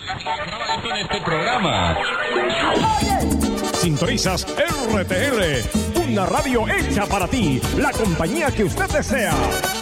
En este programa. Sintonizas RTL, una radio hecha para ti, la compañía que usted desea.